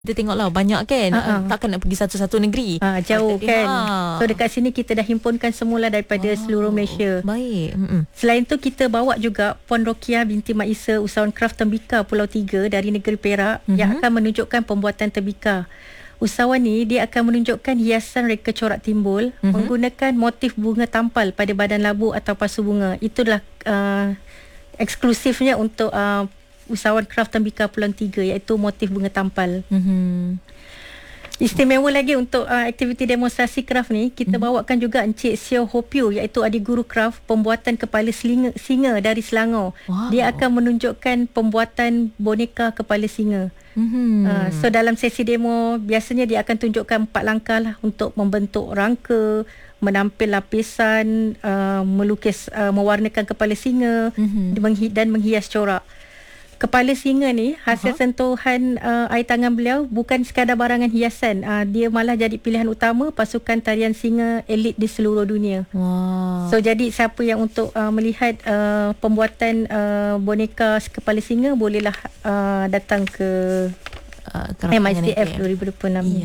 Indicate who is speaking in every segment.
Speaker 1: Kita tengoklah banyak kan, takkan nak pergi satu-satu negeri.
Speaker 2: Jauh kan. So dekat sini kita dah himpunkan semula daripada seluruh Malaysia.
Speaker 1: Baik.
Speaker 2: Selain tu kita bawa juga Puan Rokiah binti Mak Isa, usahawan kraf tembika Pulau 3 dari negeri Perak yang akan menunjukkan pembuatan tembika. Usahawan ni dia akan menunjukkan hiasan reka corak timbul menggunakan motif bunga tampal pada badan labu atau pasu bunga. Itulah eksklusifnya untuk usahawan kraf tembika Pulau 3, iaitu motif bunga tampal. Istimewa lagi untuk aktiviti demonstrasi kraf ni, kita bawakan juga Encik Sio Hopio, iaitu adik guru kraf pembuatan kepala singa dari Selangor. Dia akan menunjukkan pembuatan boneka kepala singa. So dalam sesi demo biasanya dia akan tunjukkan 4 langkah lah untuk membentuk rangka, menampil lapisan, melukis, mewarnakan kepala singa dan menghias corak. Kepala singa ni hasil sentuhan air tangan beliau, bukan sekadar barangan hiasan. Dia malah jadi pilihan utama pasukan tarian singa elit di seluruh dunia. So jadi siapa yang untuk melihat pembuatan boneka kepala singa, bolehlah datang ke MICF 2026.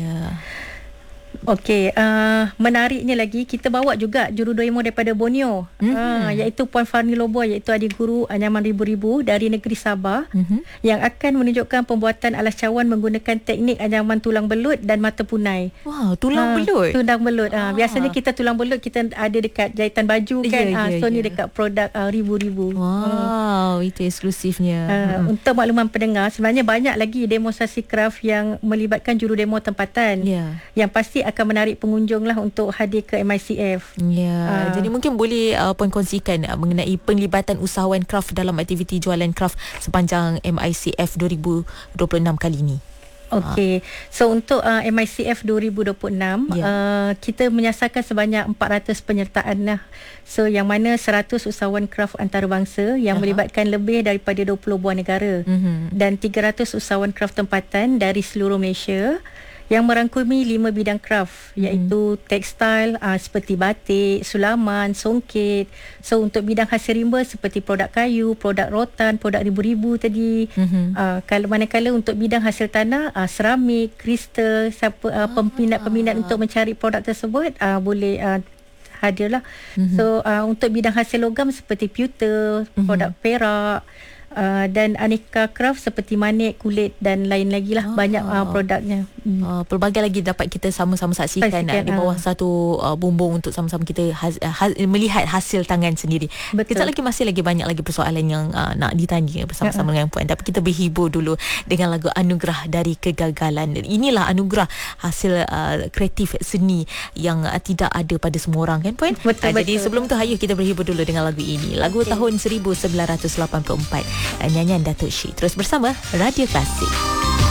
Speaker 2: Okey, menariknya lagi kita bawa juga jurudemo daripada Borneo, iaitu Puan Farni Lobo, iaitu adik guru anyaman ribu-ribu dari negeri Sabah, yang akan menunjukkan pembuatan alas cawan menggunakan teknik anyaman tulang belut dan mata punai.
Speaker 1: Tulang belut.
Speaker 2: Tulang belut. Biasanya kita tulang belut kita ada dekat jahitan baju kan. So ni dekat produk ribu-ribu.
Speaker 1: Itu eksklusifnya.
Speaker 2: Untuk makluman pendengar, sebenarnya banyak lagi demonstrasi kraf yang melibatkan jurudemo tempatan. Yang pasti akan menarik pengunjung lah untuk hadir ke MICF.
Speaker 1: Jadi mungkin boleh Puan kongsikan mengenai penglibatan usahawan kraf dalam aktiviti jualan kraf sepanjang MICF 2026 kali ini.
Speaker 2: Okey. So untuk MICF 2026 kita menyasarkan sebanyak 400 penyertaan lah. So yang mana 100 usahawan kraf antarabangsa yang melibatkan lebih daripada 20 buah negara, dan 300 usahawan kraf tempatan dari seluruh Malaysia yang merangkumi 5 bidang kraf, iaitu tekstil seperti batik, sulaman, songket. So untuk bidang hasil rimba seperti produk kayu, produk rotan, produk ribu-ribu tadi. Kalau manakala untuk bidang hasil tanah, seramik, kristal, siapa peminat-peminat untuk mencari produk tersebut boleh hadirlah. So untuk bidang hasil logam seperti pewter, produk perak, dan aneka kraf seperti manik, kulit dan lain lagi lah. Banyak produknya.
Speaker 1: Pelbagai lagi dapat kita sama-sama saksikan di bawah satu bumbung untuk sama-sama kita melihat hasil tangan sendiri. Kita masih lagi banyak lagi persoalan yang nak ditanya bersama-sama dengan Puan, tapi kita berhibur dulu dengan lagu Anugerah dari Kegagalan. Inilah anugerah hasil kreatif seni yang tidak ada pada semua orang kan Puan? Jadi sebelum tu hayuk kita berhibur dulu dengan lagu ini. Lagu tahun 1984, nyanyian Datuk Syih. Terus bersama Radio Klasik.